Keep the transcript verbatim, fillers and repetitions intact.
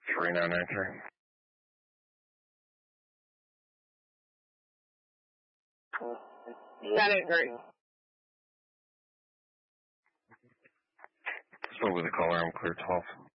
three nine nine three. nine eight three. Spoke with the caller. I'm clear twelve.